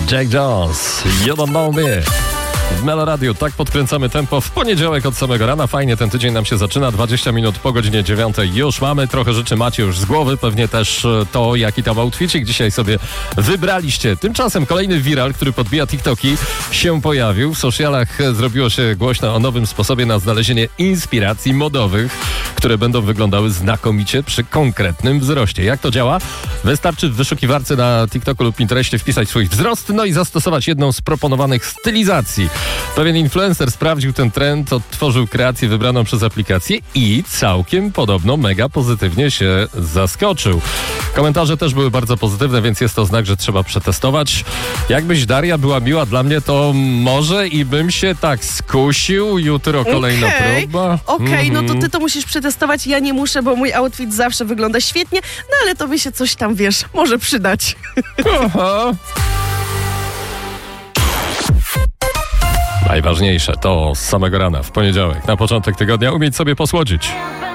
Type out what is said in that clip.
Jack Jones, You Don't Know Me. W Melo Radio tak podkręcamy tempo w poniedziałek od samego rana. Fajnie ten tydzień nam się zaczyna. 20 minut po godzinie 9 już mamy. Trochę rzeczy macie już z głowy. Pewnie też to, jaki tam outfitik dzisiaj sobie wybraliście. Tymczasem kolejny viral, który podbija TikToki, się pojawił. W socialach zrobiło się głośno o nowym sposobie na znalezienie inspiracji modowych, które będą wyglądały znakomicie przy konkretnym wzroście. Jak to działa? Wystarczy w wyszukiwarce na TikToku lub Pinterestie wpisać swój wzrost, no i zastosować jedną z proponowanych stylizacji. Pewien influencer sprawdził ten trend, odtworzył kreację wybraną przez aplikację i całkiem podobno mega pozytywnie się zaskoczył. Komentarze też były bardzo pozytywne, więc jest to znak, że trzeba przetestować. Jakbyś, Daria, była miła dla mnie, to może i bym się tak skusił. Jutro kolejna próba. No to ty to musisz przetestować, ja nie muszę, bo mój outfit zawsze wygląda świetnie, no ale to by się coś tam, wiesz, może przydać. Aha. Najważniejsze to z samego rana, w poniedziałek, na początek tygodnia umieć sobie posłodzić.